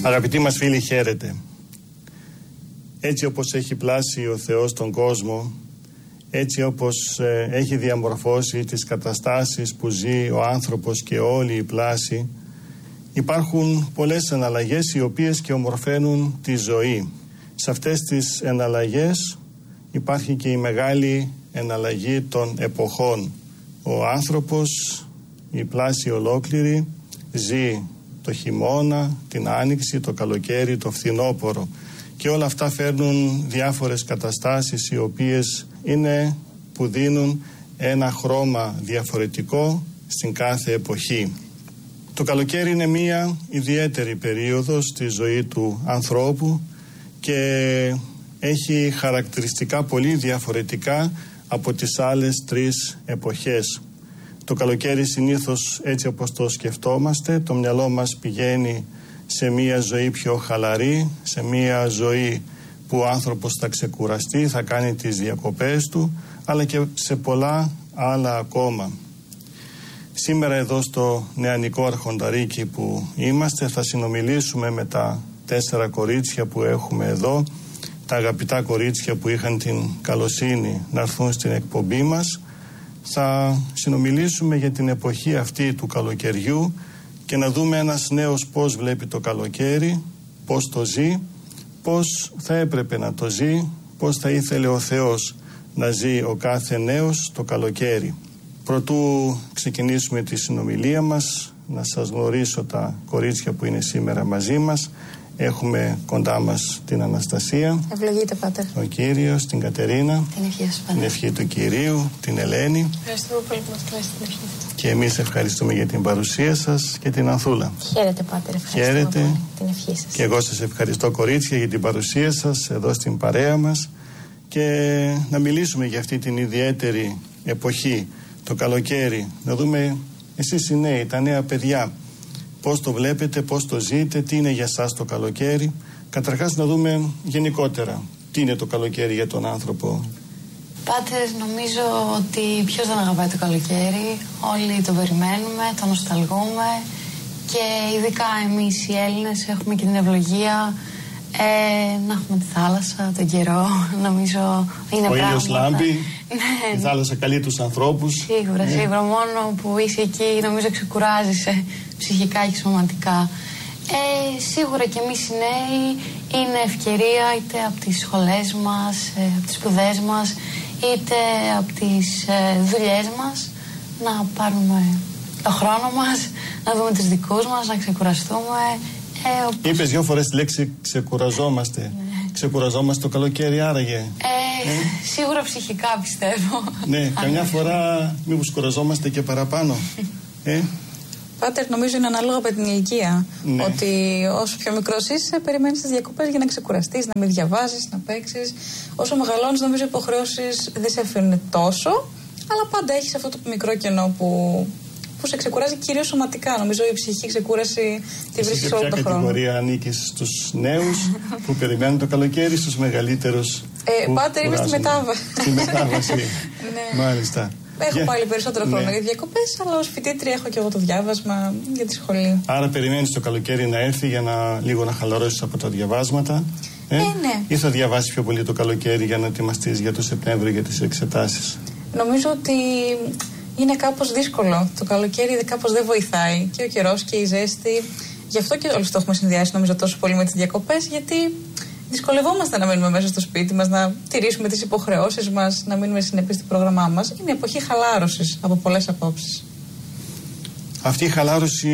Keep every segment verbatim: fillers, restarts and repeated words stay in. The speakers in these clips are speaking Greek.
Αγαπητοί μας φίλοι, χαίρετε. Έτσι όπως έχει πλάσει ο Θεός τον κόσμο, έτσι όπως ε, έχει διαμορφώσει τις καταστάσεις που ζει ο άνθρωπος και όλη η πλάση, υπάρχουν πολλές εναλλαγές οι οποίες και ομορφαίνουν τη ζωή. Σε αυτές τις εναλλαγές υπάρχει και η μεγάλη εναλλαγή των εποχών. Ο άνθρωπος, η πλάση ολόκληρη, ζει το χειμώνα, την άνοιξη, το καλοκαίρι, το φθινόπωρο, και όλα αυτά φέρνουν διάφορες καταστάσεις οι οποίες είναι που δίνουν ένα χρώμα διαφορετικό στην κάθε εποχή. Το καλοκαίρι είναι μία ιδιαίτερη περίοδος στη ζωή του ανθρώπου και έχει χαρακτηριστικά πολύ διαφορετικά από τις άλλες τρεις εποχές. Το καλοκαίρι συνήθως, έτσι όπως το σκεφτόμαστε, το μυαλό μας πηγαίνει σε μία ζωή πιο χαλαρή, σε μία ζωή που ο άνθρωπος θα ξεκουραστεί, θα κάνει τις διακοπές του, αλλά και σε πολλά άλλα ακόμα. Σήμερα εδώ στο νεανικό αρχονταρίκι που είμαστε θα συνομιλήσουμε με τα τέσσερα κορίτσια που έχουμε εδώ, τα αγαπητά κορίτσια που είχαν την καλοσύνη να έρθουν στην εκπομπή μας. Θα συνομιλήσουμε για την εποχή αυτή του καλοκαιριού και να δούμε ένας νέος πώς βλέπει το καλοκαίρι, πώς το ζει, πώς θα έπρεπε να το ζει, πώς θα ήθελε ο Θεός να ζει ο κάθε νέος το καλοκαίρι. Προτού ξεκινήσουμε τη συνομιλία μας, να σας γνωρίσω τα κορίτσια που είναι σήμερα μαζί μας. Έχουμε κοντά μας την Αναστασία. Ευλογείτε, Πάτερ. Ο Κύριος, την Κατερίνα. Την ευχή σας, Πάτερ. Την ευχή του Κυρίου, την Ελένη. Ευχαριστούμε πολύ που μας κλείσετε την ευχή. Και εμείς ευχαριστούμε για την παρουσία σας και την Ανθούλα. Χαίρετε, Πάτερ. Ευχαριστούμε Χαίρετε. πολύ την ευχή σας. Και εγώ σας ευχαριστώ, κορίτσια, για την παρουσία σας εδώ στην παρέα μας και να μιλήσουμε για αυτή την ιδιαίτερη εποχή, το καλοκαίρι. Να δούμε εσείς οι νέοι, τα νέα παιδιά, πώς το βλέπετε, πώς το ζείτε, τι είναι για σας το καλοκαίρι. Καταρχάς να δούμε γενικότερα τι είναι το καλοκαίρι για τον άνθρωπο. Πάτερ, νομίζω ότι ποιος δεν αγαπάει το καλοκαίρι. Όλοι το περιμένουμε, το νοσταλγούμε και ειδικά εμείς οι Έλληνες έχουμε και την ευλογία ε, να έχουμε τη θάλασσα, τον καιρό. Νομίζω είναι πράγματα. Ο ήλιος λάμπει, ναι, η θάλασσα καλεί τους ανθρώπους. Σίγουρα, ναι. Σίγουρα. Μόνο που είσαι εκεί νομίζω ξεκουράζεσαι ψυχικά και σωματικά. Ε, σίγουρα και εμείς οι νέοι είναι ευκαιρία είτε από τις σχολές μας, ε, από τις σπουδές μας, είτε από τις ε, δουλειές μας να πάρουμε το χρόνο μας, να δούμε τους δικούς μας, να ξεκουραστούμε. Ε, όπως... Είπες δυο φορές τη λέξη ξεκουραζόμαστε. Ναι. Ξεκουραζόμαστε το καλοκαίρι άραγε. Ε, ε? Σίγουρα ψυχικά πιστεύω. Ναι, καμιά φορά μήπως κουραζόμαστε και παραπάνω. ε? Πάτερ, νομίζω είναι ανάλογα με την ηλικία. Ναι. Ότι όσο πιο μικρός είσαι, περιμένεις τις διακοπές για να ξεκουραστείς, να μην διαβάζεις, να παίξεις. Όσο μεγαλώνεις, νομίζω οι υποχρεώσεις δεν σε αφήνουν τόσο, αλλά πάντα έχεις αυτό το μικρό κενό που, που σε ξεκουράζει κυρίως σωματικά. Νομίζω η ψυχική ξεκούραση τη βρίσκεις όλο τον χρόνο. Σε ποια κατηγορία ανήκεις, στους νέους που περιμένουν το καλοκαίρι, στους μεγαλύτερους? Ε, Πάτερ, είμαι στη μετάβαση. Στη μετάβαση. Ναι. Μάλιστα. Έχω για... πάλι περισσότερο χρόνο ναι. για διακοπές, αλλά ως φοιτήτρια έχω και εγώ το διάβασμα για τη σχολή. Άρα περιμένεις το καλοκαίρι να έρθει για να λίγο να χαλαρώσεις από τα διαβάσματα. Ε, ε ναι. Ή θα διαβάσεις πιο πολύ το καλοκαίρι για να ετοιμαστείς για το Σεπτέμβριο για τις εξετάσεις? Νομίζω ότι είναι κάπως δύσκολο. Το καλοκαίρι κάπως δεν βοηθάει. Και ο καιρός και η ζέστη. Γι' αυτό και όλοι το έχουμε συνδυάσει νομίζω τόσο πολύ με τις διακοπές, γιατί δυσκολευόμαστε να μείνουμε μέσα στο σπίτι μας, να τηρήσουμε τις υποχρεώσεις μας, να μείνουμε συνεπείς στο πρόγραμμά μας. Είναι εποχή χαλάρωσης από πολλές απόψεις. Αυτή η χαλάρωση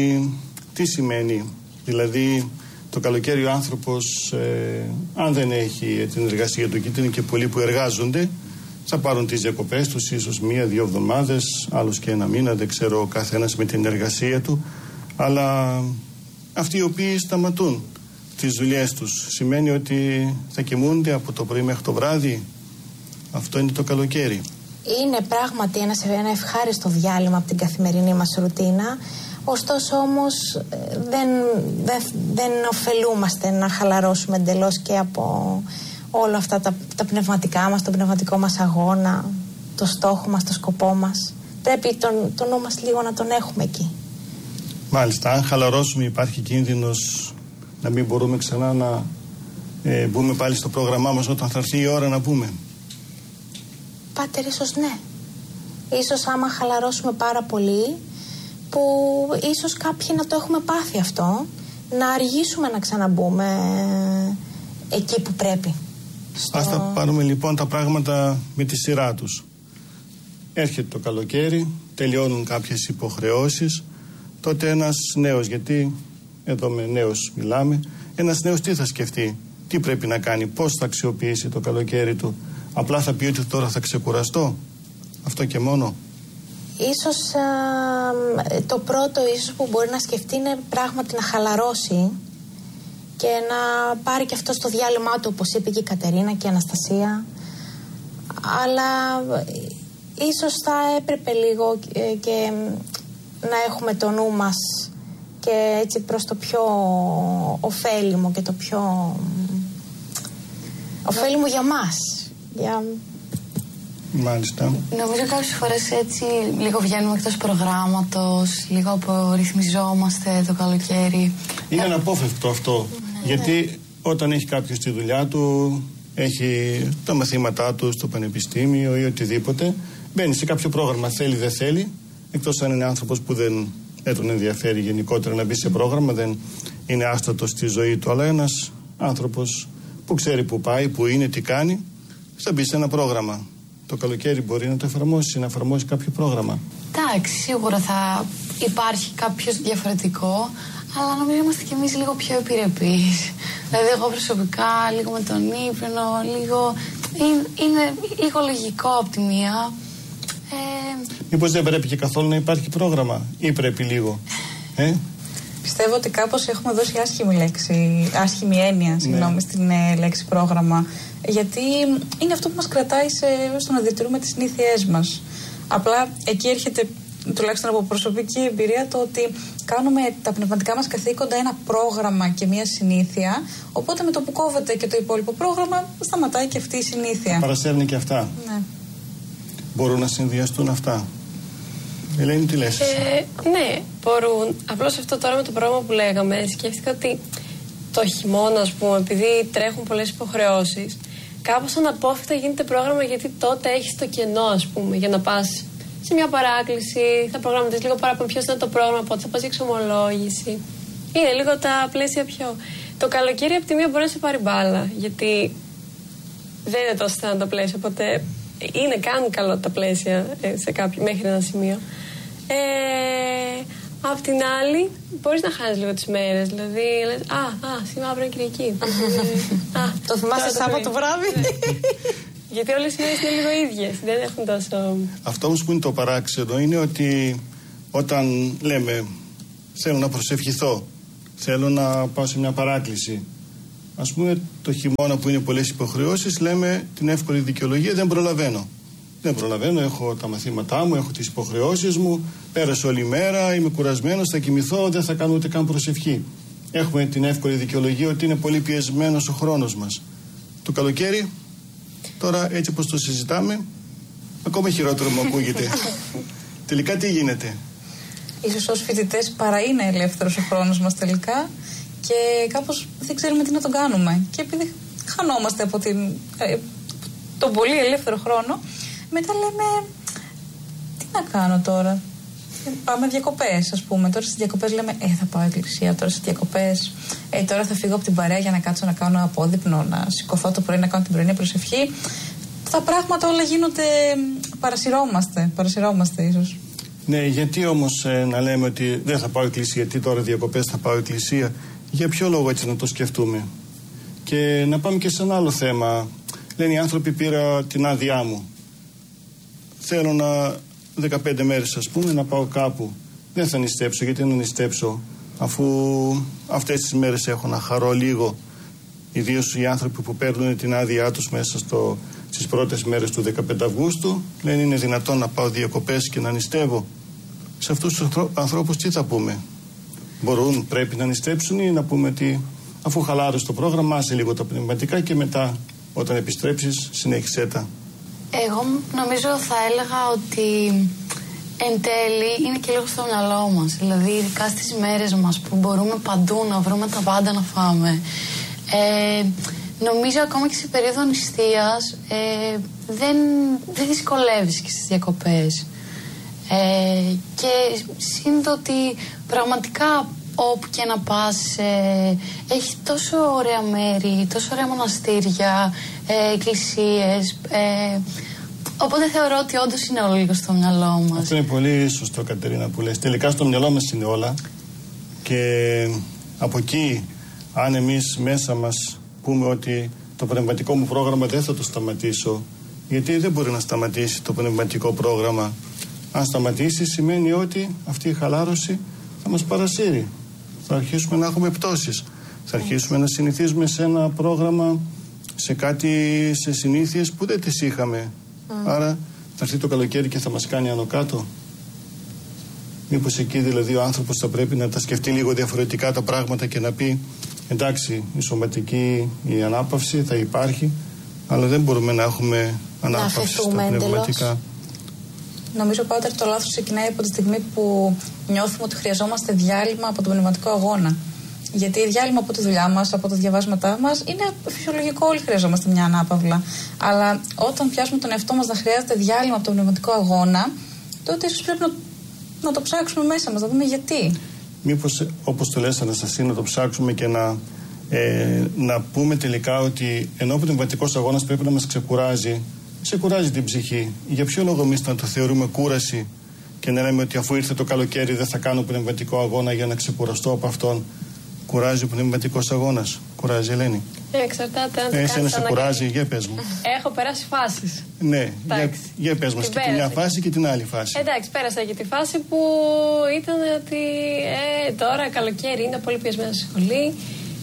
τι σημαίνει? Δηλαδή το καλοκαίρι ο άνθρωπος ε, αν δεν έχει την εργασία του, και είναι και πολλοί που εργάζονται, θα πάρουν τις διακοπές τους ίσως μία-δύο εβδομάδες, άλλος και ένα μήνα, δεν ξέρω ο καθένας με την εργασία του, αλλά αυτοί οι οποίοι σταματούν τις δουλειές τους, σημαίνει ότι θα κοιμούνται από το πρωί μέχρι το βράδυ. Αυτό είναι το καλοκαίρι. Είναι πράγματι ένα, ένα ευχάριστο διάλειμμα από την καθημερινή μας ρουτίνα, ωστόσο όμως δεν, δεν, δεν ωφελούμαστε να χαλαρώσουμε εντελώς και από όλα αυτά τα, τα πνευματικά μας, τον πνευματικό μας αγώνα, το στόχο μας, το σκοπό μας. Πρέπει τον, το νου μας λίγο να τον έχουμε εκεί. Μάλιστα, αν χαλαρώσουμε υπάρχει κίνδυνος Να μην μπορούμε ξανά να ε, μπούμε πάλι στο πρόγραμμά μας όταν θα έρθει η ώρα να πούμε? Πάτερ, ίσως ναι. Ίσως άμα χαλαρώσουμε πάρα πολύ, που ίσως κάποιοι να το έχουμε πάθει αυτό, να αργήσουμε να ξαναμπούμε εκεί που πρέπει. Στο... Ας τα πάρουμε λοιπόν τα πράγματα με τη σειρά τους. Έρχεται το καλοκαίρι, τελειώνουν κάποιες υποχρεώσεις, τότε ένας νέος, γιατί εδώ με νέος μιλάμε, ένας νέος τι θα σκεφτεί, τι πρέπει να κάνει, πώς θα αξιοποιήσει το καλοκαίρι του? Απλά θα πει ότι τώρα θα ξεκουραστώ, αυτό και μόνο? Ίσως α, το πρώτο ίσως που μπορεί να σκεφτεί είναι πράγματι να χαλαρώσει και να πάρει και αυτό στο διάλειμμα του, όπως είπε και η Κατερίνα και η Αναστασία. Αλλά ίσως θα έπρεπε λίγο και, και να έχουμε το νου μας και έτσι προς το πιο ωφέλιμο και το πιο ωφέλιμο για μας. Για... Μάλιστα. Νομίζω κάποιες φορές έτσι λίγο βγαίνουμε εκτός προγράμματος, λίγο απορριθμιζόμαστε το καλοκαίρι. Είναι αναπόφευκτο αυτό, ναι, γιατί ναι. Όταν έχει κάποιος τη δουλειά του, έχει τα μαθήματά του στο πανεπιστήμιο ή οτιδήποτε, μπαίνει σε κάποιο πρόγραμμα, θέλει δεν θέλει, εκτός αν είναι άνθρωπος που δεν, δεν τον ενδιαφέρει γενικότερα να μπει σε πρόγραμμα, δεν είναι άστατος στη ζωή του, αλλά ένας άνθρωπος που ξέρει που πάει, που είναι, τι κάνει, θα μπει σε ένα πρόγραμμα. Το καλοκαίρι μπορεί να το εφαρμόσει, να εφαρμόσει κάποιο πρόγραμμα. Εντάξει, σίγουρα θα υπάρχει κάποιο διαφορετικό, αλλά νομίζω είμαστε κι εμείς λίγο πιο επιρρεπείς. Δηλαδή, εγώ προσωπικά λίγο με τον ύπνο, λίγο. Είναι, είναι λίγο λογικό από τη μία. Ε... Μήπως δεν πρέπει και καθόλου να υπάρχει πρόγραμμα, ή πρέπει λίγο? Ε? Πιστεύω ότι κάπως έχουμε δώσει άσχημη λέξη, άσχημη έννοια, συγγνώμη, ναι. στην ε, λέξη πρόγραμμα. Γιατί είναι αυτό που μας κρατάει σε, στο να διατηρούμε τις συνήθειές μας. Απλά εκεί έρχεται, τουλάχιστον από προσωπική εμπειρία, το ότι κάνουμε τα πνευματικά μας καθήκοντα ένα πρόγραμμα και μια συνήθεια. Οπότε με το που κόβεται και το υπόλοιπο πρόγραμμα, σταματάει και αυτή η συνήθεια. Παρασέρνει και αυτά. Ναι. Μπορούν να συνδυαστούν αυτά? Ελένη, τι λες? Ε, ναι, μπορούν. Απλώς αυτό τώρα με το πρόγραμμα που λέγαμε, σκέφτηκα ότι το χειμώνα, ας πούμε, επειδή τρέχουν πολλές υποχρεώσεις, κάπως αναπόφευκτα γίνεται πρόγραμμα, γιατί τότε έχεις το κενό, ας πούμε, για να πας σε μια παράκληση, θα προγραμματίσεις λίγο παραπάνω ποιος είναι το πρόγραμμα, πότε θα πας για εξομολόγηση. Είναι λίγο τα πλαίσια πιο. Το καλοκαίρι από τη μία μπορεί να σε πάρει μπάλα, γιατί δεν είναι τόσο στενά τα πλαίσια, οπότε είναι, κάνουν καλό τα πλαίσια σε κάποιο, μέχρι ένα σημείο. Ε, απ' την άλλη, μπορείς να χάνεις λίγο τις μέρες. Δηλαδή, λες, α, α, σήμερα αύριο είναι Κυριακή. α, το θυμάσαι Σάββατο βράδυ? Γιατί όλες οι μέρες είναι λίγο ίδιες. Δεν έχουν τόσο. Αυτό όμως που είναι το παράξενο είναι ότι όταν λέμε θέλω να προσευχηθώ, θέλω να πάω σε μια παράκληση, ας πούμε το χειμώνα που είναι πολλές υποχρεώσεις, λέμε την εύκολη δικαιολογία, δεν προλαβαίνω. Δεν προλαβαίνω, έχω τα μαθήματά μου, έχω τις υποχρεώσεις μου, πέρασε όλη η μέρα, είμαι κουρασμένος, θα κοιμηθώ, δεν θα κάνω ούτε καν προσευχή. Έχουμε την εύκολη δικαιολογία ότι είναι πολύ πιεσμένος ο χρόνος μας. Το καλοκαίρι, τώρα έτσι όπως το συζητάμε, ακόμα χειρότερο μου ακούγεται. Τελικά τι γίνεται? Ίσως ως φοιτητές παρά είναι ελεύθερος ο χρόνος μας τελικά και κάπως δεν ξέρουμε τι να τον κάνουμε. Και επειδή χανόμαστε από την, ε, τον πολύ ελεύθερο χρόνο, μετά λέμε τι να κάνω τώρα. Πάμε διακοπές, ας πούμε. Τώρα στις διακοπές λέμε ε, θα πάω εκκλησία. Τώρα στις διακοπές, ε, τώρα θα φύγω από την παρέα για να κάτσω να κάνω απόδειπνο, να σηκωθώ το πρωί να κάνω την πρωινή προσευχή. Τα πράγματα όλα γίνονται, παρασυρώμαστε, παρασυρώμαστε ίσως. Ναι, γιατί όμως ε, να λέμε ότι δεν θα πάω εκκλησία, γιατί τώρα διακοπές θα πάω εκκλησία? Για ποιο λόγο έτσι να το σκεφτούμε? Και να πάμε και σε ένα άλλο θέμα. Λένε οι άνθρωποι, πήρα την άδειά μου. Θέλω να δεκαπέντε μέρες, ας πούμε, να πάω κάπου. Δεν θα νηστέψω. Γιατί να νηστέψω, αφού αυτές τις μέρες έχω να χαρώ λίγο? Ιδίως οι άνθρωποι που παίρνουν την άδειά τους μέσα στο, στις πρώτες μέρες του δεκαπέντε Αυγούστου, λένε είναι δυνατόν να πάω διακοπές και να νηστεύω? Σε αυτούς τους ανθρώπους τι θα πούμε? Μπορούν, πρέπει να νηστέψουν, ή να πούμε ότι αφού χαλάρωσε το πρόγραμμα, άσε λίγο τα πνευματικά και μετά όταν επιστρέψεις συνέχισέ τα? Εγώ νομίζω θα έλεγα ότι εν τέλει είναι και λίγο στο μυαλό μας. Δηλαδή, ειδικά στις μέρες μας που μπορούμε παντού να βρούμε τα πάντα να φάμε. Ε, νομίζω ακόμα και σε περίοδο νηστείας ε, δεν, δεν δυσκολεύεσαι και στις διακοπές. Ε, και σύν το ότι πραγματικά όπου και να πας ε, έχει τόσο ωραία μέρη, τόσο ωραία μοναστήρια, ε, εκκλησίες. Ε, οπότε θεωρώ ότι όντως είναι όλο λίγο στο μυαλό μας. Αυτό είναι πολύ σωστό, Κατερίνα, που λες. Τελικά στο μυαλό μας είναι όλα. Και από εκεί, αν εμείς μέσα μας πούμε ότι το πνευματικό μου πρόγραμμα δεν θα το σταματήσω, γιατί δεν μπορεί να σταματήσει το πνευματικό πρόγραμμα. Αν σταματήσει σημαίνει ότι αυτή η χαλάρωση θα μας παρασύρει. Θα αρχίσουμε να έχουμε πτώσεις. Θα αρχίσουμε να συνηθίζουμε σε ένα πρόγραμμα, σε κάτι, σε συνήθειες που δεν τις είχαμε. Mm. Άρα θα έρθει το καλοκαίρι και θα μας κάνει άνω κάτω. Μήπως εκεί δηλαδή ο άνθρωπος θα πρέπει να τα σκεφτεί λίγο διαφορετικά τα πράγματα και να πει εντάξει, η σωματική, η ανάπαυση θα υπάρχει, αλλά δεν μπορούμε να έχουμε ανάπαυση στα πνευματικά. Εντελώς. Νομίζω πάτε το λάθος ξεκινάει από τη στιγμή που νιώθουμε ότι χρειαζόμαστε διάλειμμα από τον πνευματικό αγώνα. Γιατί διάλειμμα από τη δουλειά μας, από τα διαβάσματά μας, είναι φυσιολογικό, όλοι χρειαζόμαστε μια ανάπαυλα. Αλλά όταν πιάσουμε τον εαυτό μας να χρειάζεται διάλειμμα από τον πνευματικό αγώνα, τότε ίσως πρέπει να, να το ψάξουμε μέσα μας, να δούμε γιατί. Μήπως, όπως το λες, Αναστασία, να το ψάξουμε και να, ε, να πούμε τελικά ότι ενώ ο πνευματικός αγώνας πρέπει να μας ξεκουράζει, ξεκουράζει την ψυχή. Για ποιο λόγο εμείς να το θεωρούμε κούραση και να λέμε ότι αφού ήρθε το καλοκαίρι δεν θα κάνω πνευματικό αγώνα για να ξεκουραστώ από αυτόν? Κουράζει ο πνευματικός αγώνας? Κουράζει, Ελένη? Ε, εξαρτάται αν Εσύ να σε κουράζει, για πες μου. Έχω περάσει φάσεις. Ναι, για, για πες μας και τη μια φάση και την άλλη φάση. Εντάξει, πέρασα και τη φάση που ήταν ότι ε, τώρα καλοκαίρι είναι πολύ πιεσμένο στη σχολή.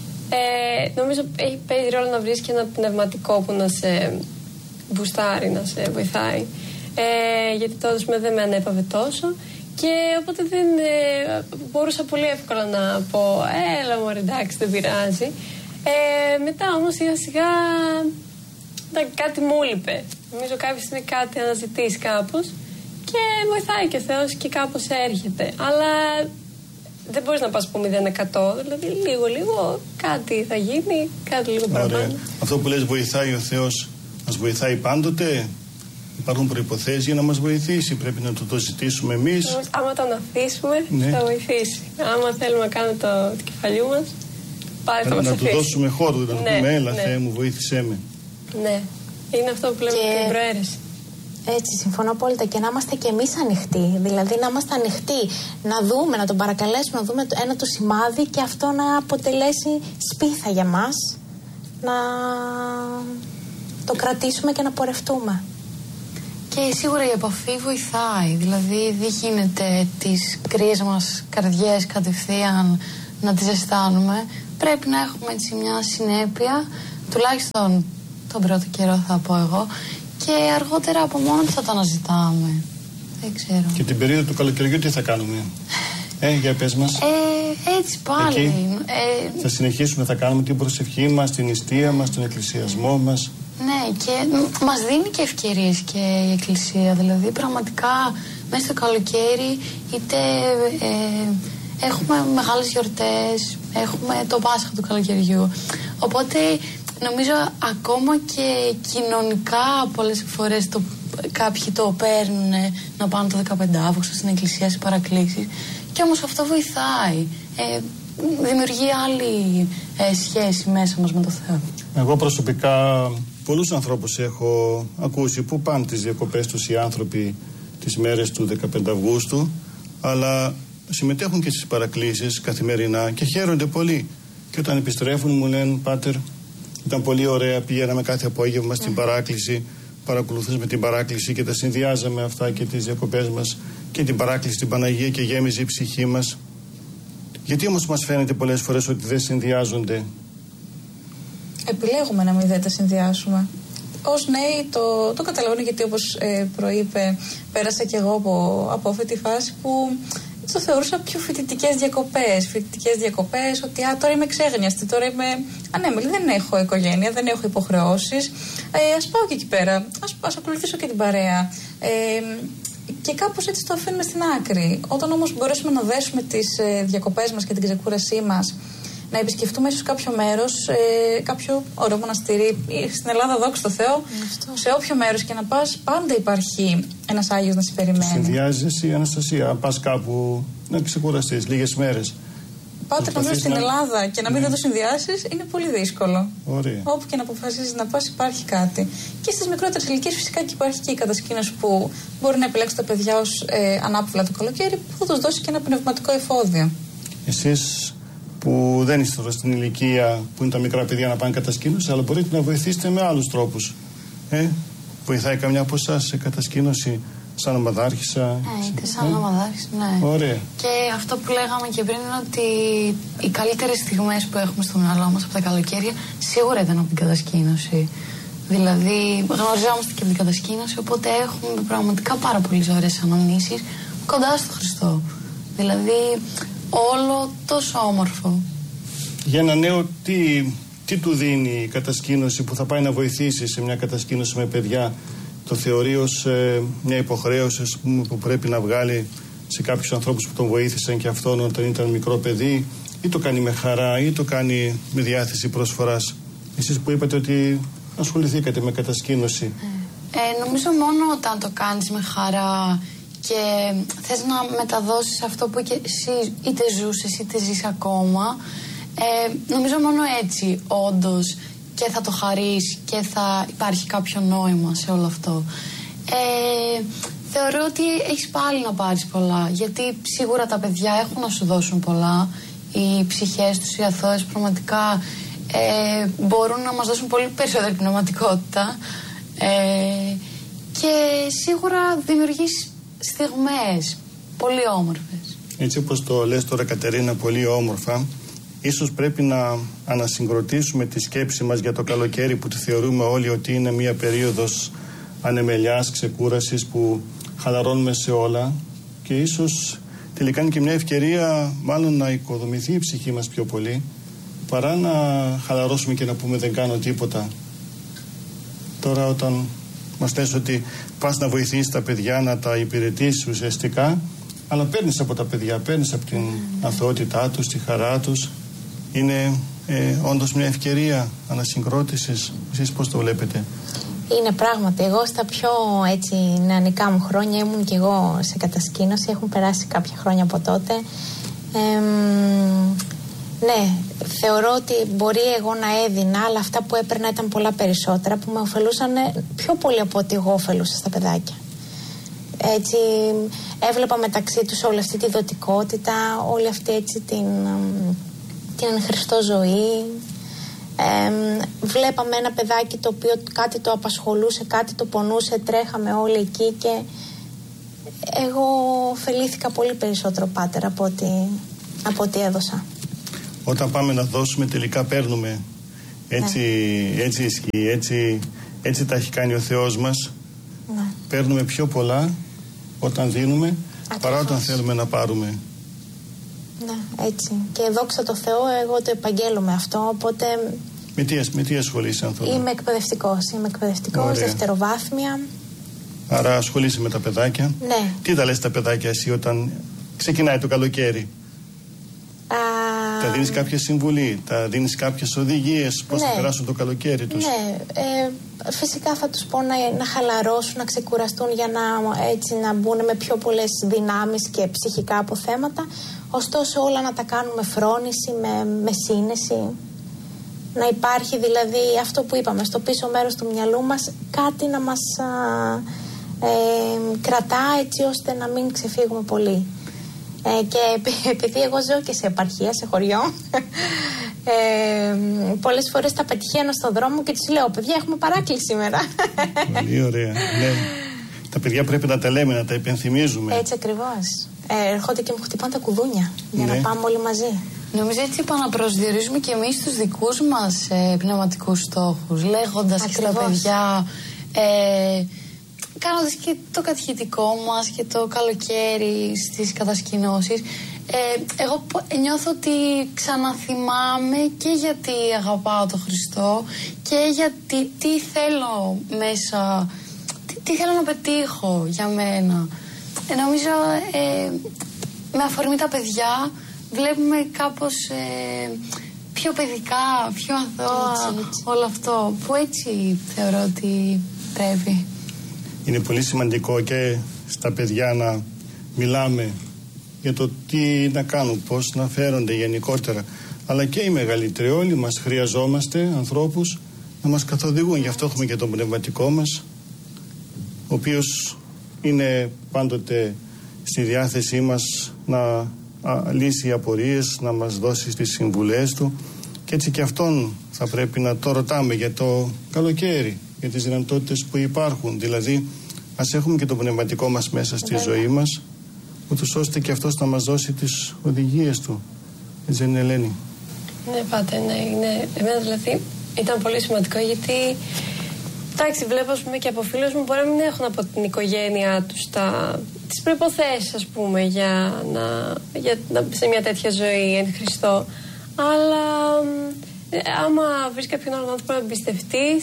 Ε, νομίζω έχει παίζει ρόλο να βρεις και ένα πνευματικό που να σε μπουστάρει, να σε βοηθάει. Ε, γιατί τότε με δεν με ανέπαβε τόσο. Και οπότε δεν ε, μπορούσα πολύ εύκολα να πω έλα μωρέ, εντάξει, δεν πειράζει. Ε, μετά όμως σιγά σιγά κάτι μου έλειπε. Νομίζω κάποια στιγμή κάτι αναζητείς κάπως και βοηθάει και ο Θεός και κάπως έρχεται. Αλλά δεν μπορείς να πας από μηδέν τοις εκατό, δηλαδή λίγο λίγο κάτι θα γίνει, κάτι λίγο παραπάνω. Αυτό που λες βοηθάει ο Θεός, μας βοηθάει πάντοτε? Υπάρχουν προϋποθέσεις για να μας βοηθήσει, πρέπει να το, το ζητήσουμε εμείς. Άμα τον αφήσουμε, ναι, θα βοηθήσει. Άμα θέλουμε να κάνουμε το, το κεφαλιού μας, πάλι θα μας να αφήσει. του δώσουμε χώρο, να του ναι, πούμε έλα, ναι. Θεέ μου, βοήθησέ με. Ναι, είναι αυτό που λέμε και την προαίρεση. Έτσι, συμφωνώ απόλυτα. Και να είμαστε κι εμείς ανοιχτοί. Δηλαδή να είμαστε ανοιχτοί, να δούμε, να τον παρακαλέσουμε, να δούμε ένα το σημάδι και αυτό να αποτελέσει σπίθα για μας. Να το κρατήσουμε και να πορευτούμε. Και σίγουρα η επαφή βοηθάει. Δηλαδή δεν γίνεται τις κρύες μας καρδιές κατευθείαν να τις αισθάνουμε. Πρέπει να έχουμε έτσι μια συνέπεια, τουλάχιστον τον πρώτο καιρό θα πω εγώ, και αργότερα από μόνο θα το αναζητάμε. Δεν ξέρω. Και την περίοδο του καλοκαιριού τι θα κάνουμε? Ε, για πες μας. Ε, έτσι πάλι. Ε, θα συνεχίσουμε, θα κάνουμε την προσευχή μας, την νηστεία μας, τον εκκλησιασμό μας. Ναι, και μας δίνει και ευκαιρίες και η Εκκλησία. Δηλαδή, πραγματικά, μέσα στο καλοκαίρι, είτε ε, έχουμε μεγάλες γιορτές, έχουμε το Πάσχα του καλοκαιριού. Οπότε, νομίζω ακόμα και κοινωνικά πολλές φορές το, κάποιοι το παίρνουν να πάνε το δεκαπέντε Αύγουστο στην Εκκλησία, σε παρακλήσεις. Και όμως αυτό βοηθάει. Ε, δημιουργεί άλλη ε, σχέση μέσα μας με το Θεό. Εγώ προσωπικά πολλούς ανθρώπους έχω ακούσει που πάνε τις διακοπές τους οι άνθρωποι τις μέρες του δεκαπέντε Αυγούστου, αλλά συμμετέχουν και στις παρακλήσεις καθημερινά και χαίρονται πολύ. Και όταν επιστρέφουν μου λένε «Πάτερ, ήταν πολύ ωραία, πηγαίναμε κάθε απόγευμα στην παράκληση, παρακολουθούσαμε την παράκληση και τα συνδυάζαμε αυτά και τις διακοπές μας και την παράκληση στην Παναγία και γέμιζε η ψυχή μας». Γιατί όμως μας φαίνεται πολλές φορές ότι δεν συνδυάζονται? Επιλέγουμε να μην δεν τα συνδυάσουμε. Ως νέοι το, το καταλαβαίνω, γιατί όπως ε, προείπε, πέρασα κι εγώ από, από αυτή τη φάση που το θεωρούσα πιο φοιτητικές διακοπές. Φοιτητικές διακοπές, ότι α, τώρα είμαι ξέγνιαστη, τώρα είμαι ανέμελη, δεν έχω οικογένεια, δεν έχω υποχρεώσεις. Ε, ας πάω και εκεί πέρα, ας, ας ακολουθήσω και την παρέα. Ε, και κάπως έτσι το αφήνουμε στην άκρη. Όταν όμως μπορέσουμε να δέσουμε τις ε, διακοπές μας και την ξεκούρασή μας, να επισκεφτούμε ίσως κάποιο μέρος, ε, κάποιο ωραίο μοναστήρι, στην Ελλάδα δόξα τω Θεώ, mm. σε όποιο μέρος και να πας, πάντα υπάρχει ένας Άγιος να σε περιμένει. Συνδυάζεσαι η Αναστασία, αν πας κάπου να ξεκουραστείς λίγες μέρες. Πάτε νομίζω στην να... Ελλάδα και να μην ναι. δεν το συνδυάσεις είναι πολύ δύσκολο. Ωραία. Όπου και να αποφασίσεις να πας υπάρχει κάτι. Και στις μικρότερες ηλικίες φυσικά και υπάρχει και η κατασκήνωση που μπορεί να επιλέξει τα παιδιά ως ε, ανάπαυλα το καλοκαίρι, που θα τους δώσει και ένα πνευματικό εφόδιο. Εσείς που δεν είστε τώρα στην ηλικία που είναι τα μικρά παιδιά να πάνε κατασκήνωση, αλλά μπορείτε να βοηθήσετε με άλλους τρόπους. Ε, βοηθάει καμιά από εσάς σε κατασκήνωση, σαν ομαδάρχησα. Ναι, είτε σαν ε? ομαδάρχησα, ναι. Ωραία. Και αυτό που λέγαμε και πριν είναι ότι οι καλύτερες στιγμές που έχουμε στο μυαλό μας από τα καλοκαίρια σίγουρα ήταν από την κατασκήνωση. Δηλαδή, γνωριζόμαστε και από την κατασκήνωση, οπότε έχουμε πραγματικά πάρα πολύ ωραίες αναμνήσεις κοντά στο Χριστό. Δηλαδή, όλο τόσο όμορφο. Για ένα νέο, τι, τι του δίνει η κατασκήνωση που θα πάει να βοηθήσει σε μια κατασκήνωση με παιδιά? Το θεωρεί ως ε, μια υποχρέωση, ας πούμε, που πρέπει να βγάλει σε κάποιους ανθρώπους που τον βοήθησαν και αυτόν όταν ήταν μικρό παιδί, ή το κάνει με χαρά ή το κάνει με διάθεση προσφοράς? Εσείς που είπατε ότι ασχοληθήκατε με κατασκήνωση. Ε, νομίζω μόνο όταν το κάνεις με χαρά και θες να μεταδώσεις αυτό που και εσύ είτε ζούσες είτε ζεις ακόμα, ε, νομίζω μόνο έτσι όντως και θα το χαρείς και θα υπάρχει κάποιο νόημα σε όλο αυτό. Ε, θεωρώ ότι έχεις πάλι να πάρεις πολλά, γιατί σίγουρα τα παιδιά έχουν να σου δώσουν πολλά. Οι ψυχές τους, οι αθώες πραγματικά ε, μπορούν να μας δώσουν πολύ περισσότερη πνευματικότητα, ε, και σίγουρα δημιουργείς στιγμές πολύ όμορφες. Έτσι όπως το λες τώρα, Κατερίνα, πολύ όμορφα, ίσως πρέπει να ανασυγκροτήσουμε τη σκέψη μας για το καλοκαίρι, που τη θεωρούμε όλοι ότι είναι μια περίοδος ανεμελιάς, ξεκούρασης, που χαλαρώνουμε σε όλα, και ίσως τελικά είναι και μια ευκαιρία μάλλον να οικοδομηθεί η ψυχή μας πιο πολύ, παρά να χαλαρώσουμε και να πούμε δεν κάνω τίποτα. Τώρα όταν μας λες ότι πας να βοηθήσεις τα παιδιά, να τα υπηρετήσεις ουσιαστικά, αλλά παίρνεις από τα παιδιά, παίρνεις από την αθωότητά τους, τη χαρά τους, είναι ε, όντως μια ευκαιρία ανασυγκρότησης. Εσείς πώς το βλέπετε? Είναι πράγματι. Εγώ στα πιο έτσι νεανικά μου χρόνια ήμουν και εγώ σε κατασκήνωση. Έχουν περάσει κάποια χρόνια από τότε. Ε, ναι, θεωρώ ότι μπορεί εγώ να έδινα, αλλά αυτά που έπαιρνα ήταν πολλά περισσότερα, που με ωφελούσαν πιο πολύ από ότι εγώ ωφελούσα στα παιδάκια. Έτσι έβλεπα μεταξύ τους όλη αυτή τη δοτικότητα, όλη αυτή έτσι την, την εν Χριστώ ζωή. Ε, βλέπαμε ένα παιδάκι το οποίο κάτι το απασχολούσε, κάτι το πονούσε, τρέχαμε όλοι εκεί και εγώ ωφελήθηκα πολύ περισσότερο, Πάτερ, από ό,τι, από ό,τι έδωσα. Όταν πάμε να δώσουμε τελικά παίρνουμε. Έτσι, ναι. έτσι ισχύει, έτσι, έτσι τα έχει κάνει ο Θεός μας. Ναι. Παίρνουμε πιο πολλά όταν δίνουμε, ακριβώς, παρά όταν θέλουμε να πάρουμε. Ναι, έτσι. Και δόξα τω Θεώ, εγώ το επαγγέλλομαι αυτό, οπότε... Με τι, με τι ασχολείσαι, Ανθώνα? Είμαι εκπαιδευτικός, είμαι εκπαιδευτικός, δευτεροβάθμια. Άρα ασχολείσαι με τα παιδάκια. Ναι. Τι τα λες τα παιδάκια εσύ όταν ξεκινάει το καλοκαίρι? Α... Τα δίνεις κάποια συμβουλή, τα δίνεις κάποιες οδηγίες πώς, ναι, θα περάσουν το καλοκαίρι τους? Ναι, ε, φυσικά θα τους πω να, να χαλαρώσουν, να ξεκουραστούν για να, έτσι, να μπουν με πιο πολλές δυνάμεις και ψυχικά αποθέματα. Ωστόσο όλα να τα κάνουμε φρόνηση, με, με σύνεση. Να υπάρχει δηλαδή αυτό που είπαμε, στο πίσω μέρος του μυαλού μας κάτι να μας α, ε, κρατά, έτσι ώστε να μην ξεφύγουμε πολύ. Ε, και επειδή εγώ ζω και σε επαρχία, σε χωριό, ε, πολλές φορές τα πετυχαίνω στον δρόμο και τους λέω, παιδιά, έχουμε παράκληση σήμερα. Πολύ ωραία, ναι. Τα παιδιά πρέπει να τα λέμε, να τα υπενθυμίζουμε. Έτσι ακριβώς. Ε, έρχονται και μου χτυπάνε τα κουδούνια για, ναι, να πάμε όλοι μαζί. Νομίζω έτσι επαναπροσδιορίζουμε και εμείς τους δικούς μας ε, πνευματικούς στόχους, λέγοντας και στα παιδιά, ε, κάνοντας και το κατηχητικό μας και το καλοκαίρι στις κατασκηνώσεις. Ε, εγώ νιώθω ότι ξαναθυμάμαι και γιατί αγαπάω τον Χριστό και γιατί τι θέλω μέσα, τι, τι θέλω να πετύχω για μένα. ε, νομίζω ε, με αφορμή τα παιδιά βλέπουμε κάπως ε, πιο παιδικά, πιο αθώα έτσι, έτσι. όλο αυτό που έτσι θεωρώ ότι πρέπει. Είναι πολύ σημαντικό και στα παιδιά να μιλάμε για το τι να κάνουν, πώς να φέρονται γενικότερα, αλλά και οι μεγαλύτεροι. Όλοι μας χρειαζόμαστε ανθρώπους να μας καθοδηγούν. Γι' αυτό έχουμε και τον πνευματικό μας, ο οποίος είναι πάντοτε στη διάθεσή μας να α, λύσει απορίες, να μας δώσει τις συμβουλές του, και έτσι και αυτόν θα πρέπει να το ρωτάμε για το καλοκαίρι, για τις δυνατότητες που υπάρχουν. Δηλαδή ας έχουμε και το πνευματικό μας μέσα στη Βέβαια. ζωή μας, ούτως ώστε και αυτός να μας δώσει τις οδηγίες του. Έτσι δεν είναι, Ελένη? Ναι, πάτε, ναι, είναι. Εμένα δηλαδή ήταν πολύ σημαντικό, γιατί εντάξει, βλέπω ας πούμε, και από φίλους μου μπορεί να μην έχουν από την οικογένειά τους τα, τις προϋποθέσεις, ας πούμε, για να, για να σε μια τέτοια ζωή εν Χριστώ. Αλλά ε, άμα βρεις κάποιον άλλον άνθρωπο να εμπιστευτείς,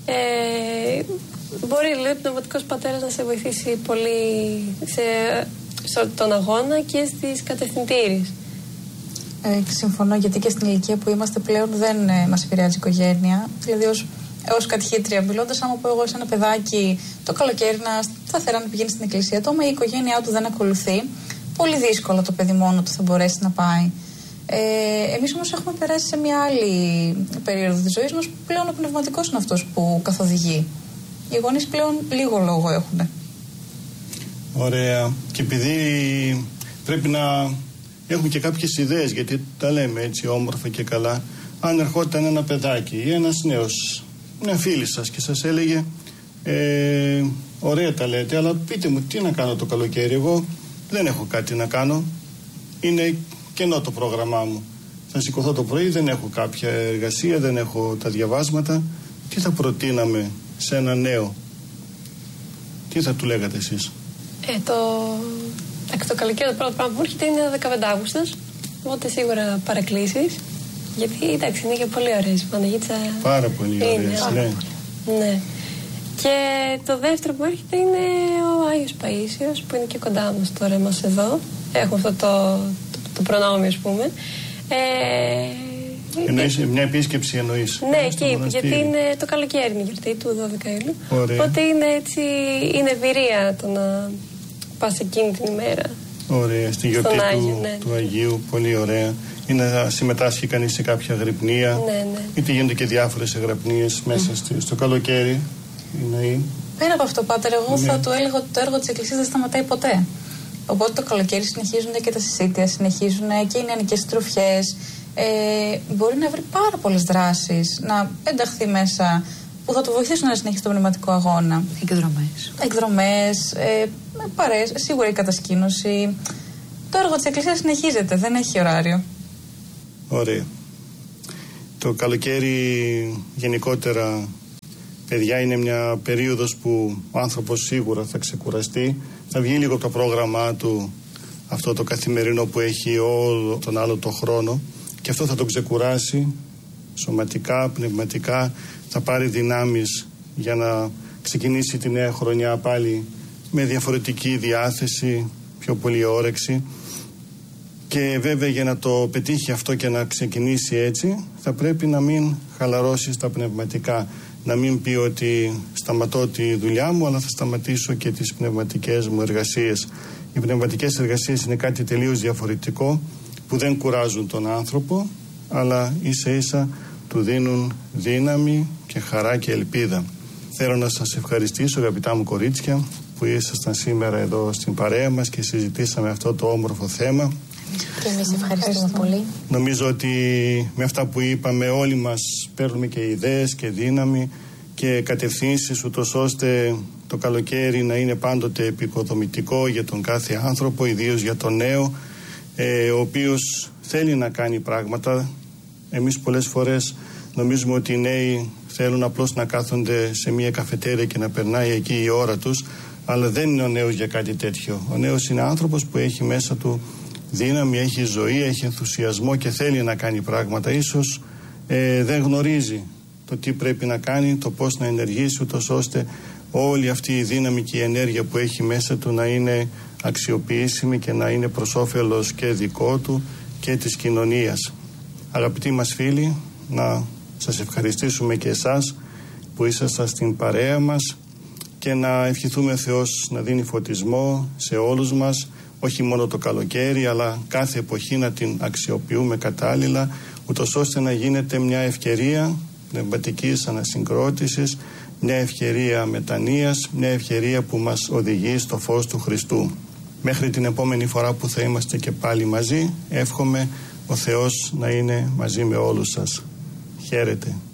ε, μπορεί λέει, ο πνευματικός πατέρας να σε βοηθήσει πολύ σε, σε τον αγώνα και στις κατευθυντήριες. Ε, συμφωνώ, γιατί και στην ηλικία που είμαστε πλέον δεν ε, μας επηρεάζει η οικογένεια. Δηλαδή, ως, ως κατηχήτρια μιλώντας, άμα πω εγώ σε ένα παιδάκι το καλοκαίρι να σταθερά να πηγαίνει στην εκκλησία του, άμα η οικογένειά του δεν ακολουθεί, πολύ δύσκολα το παιδί μόνο του θα μπορέσει να πάει. Ε, εμείς όμως έχουμε περάσει σε μια άλλη περίοδο της ζωής μας που πλέον ο πνευματικός είναι αυτός που καθοδηγεί. Οι γονείς πλέον λίγο λόγο έχουν. Ωραία. Και επειδή πρέπει να έχουμε και κάποιες ιδέες, γιατί τα λέμε έτσι όμορφα και καλά, αν ερχόταν ένα παιδάκι ή ένας νέος, μια φίλη σας, και σας έλεγε ε, ωραία τα λέτε, αλλά πείτε μου τι να κάνω το καλοκαίρι, εγώ δεν έχω κάτι να κάνω, είναι κενό το πρόγραμμά μου, θα σηκωθώ το πρωί, δεν έχω κάποια εργασία, δεν έχω τα διαβάσματα, τι θα προτείναμε σε ένα νέο, τι θα του λέγατε εσείς? Ε, το... το καλοκαίρι το πρώτο πράγμα που έρχεται είναι δεκαπέντε Αυγούστου, οπότε σίγουρα παρεκκλήσεις, γιατί εντάξει είναι και πολύ ωραίες η Παναγίτσα. Πάρα πολύ ωραίες, ναι. ναι. Και το δεύτερο που έρχεται είναι ο Άγιος Παΐσιος, που είναι και κοντά μας τώρα μας εδώ. Έχουμε αυτό το, το, το προνόμιο, ας πούμε. Ε, εννοείς μια επίσκεψη, εννοείς? Ναι, εκεί, γιατί είναι το καλοκαίρι, είναι η γιορτή του δώδεκα Ιουλίου. Οπότε είναι έτσι, είναι εμπειρία το να πας εκείνη την ημέρα. Ωραία, στη γιορτή του, Άγιο, ναι. του Αγίου, πολύ ωραία. Είναι να συμμετάσχει κανείς σε κάποια αγρυπνία, ναι, ναι. είτε γίνονται και διάφορες αγρυπνίες μέσα mm. στο καλοκαίρι. Είναι... Πέρα από αυτό, Πάτερ, εγώ ναι. θα του έλεγα ότι το έργο της Εκκλησίας δεν σταματάει ποτέ. Οπότε το καλοκαίρι συνεχίζουν και τα συσίτια, συνεχίζουν και οι νεανικές συντροφιές. Ε, μπορεί να βρει πάρα πολλές δράσεις, να ενταχθεί μέσα που θα του βοηθήσουν να συνεχίσει τον πνευματικό αγώνα. Εκδρομές. Εκδρομές, ε, παρέες, σίγουρα η κατασκήνωση. Το έργο της Εκκλησίας συνεχίζεται, δεν έχει ωράριο. Ωραία. Το καλοκαίρι γενικότερα, παιδιά, είναι μια περίοδος που ο άνθρωπος σίγουρα θα ξεκουραστεί. Θα βγει λίγο από το πρόγραμμά του αυτό το καθημερινό που έχει όλο τον άλλο το χρόνο, και αυτό θα τον ξεκουράσει σωματικά, πνευματικά, θα πάρει δυνάμεις για να ξεκινήσει τη νέα χρονιά πάλι με διαφορετική διάθεση, πιο πολύ όρεξη. Και βέβαια για να το πετύχει αυτό και να ξεκινήσει έτσι, θα πρέπει να μην χαλαρώσει στα πνευματικά, να μην πει ότι σταματώ τη δουλειά μου, αλλά θα σταματήσω και τις πνευματικές μου εργασίες. Οι πνευματικές εργασίες είναι κάτι τελείως διαφορετικό, που δεν κουράζουν τον άνθρωπο, αλλά ίσα ίσα του δίνουν δύναμη και χαρά και ελπίδα. Θέλω να σας ευχαριστήσω, αγαπητά μου κορίτσια, που ήσασταν σήμερα εδώ στην παρέα μας και συζητήσαμε αυτό το όμορφο θέμα. Και εμείς ευχαριστούμε πολύ. Νομίζω ότι με αυτά που είπαμε όλοι μας παίρνουμε και ιδέες και δύναμη και κατευθύνσεις, ούτως ώστε το καλοκαίρι να είναι πάντοτε επικοδομητικό για τον κάθε άνθρωπο, ιδίως για τον νέο, ε, ο οποίος θέλει να κάνει πράγματα. Εμείς πολλές φορές νομίζουμε ότι οι νέοι θέλουν απλώς να κάθονται σε μια καφετέρια και να περνάει εκεί η ώρα τους, αλλά δεν είναι ο νέος για κάτι τέτοιο. Ο νέος είναι άνθρωπος που έχει μέσα του δύναμη, έχει ζωή, έχει ενθουσιασμό και θέλει να κάνει πράγματα. Ίσως ε, δεν γνωρίζει το τι πρέπει να κάνει, το πώς να ενεργήσει, ούτως ώστε όλη αυτή η δύναμη και η ενέργεια που έχει μέσα του να είναι αξιοποιήσιμη και να είναι προς όφελος και δικό του και της κοινωνίας. Αγαπητοί μας φίλοι, να σας ευχαριστήσουμε και εσάς που ήσασταν στην παρέα μας και να ευχηθούμε Θεός να δίνει φωτισμό σε όλους μας, όχι μόνο το καλοκαίρι αλλά κάθε εποχή να την αξιοποιούμε κατάλληλα, ούτως ώστε να γίνεται μια ευκαιρία πνευματικής ανασυγκρότησης, μια ευκαιρία μετανοίας, μια ευκαιρία που μας οδηγεί στο φως του Χριστού. Μέχρι την επόμενη φορά που θα είμαστε και πάλι μαζί, εύχομαι ο Θεός να είναι μαζί με όλους σας. Χαίρετε.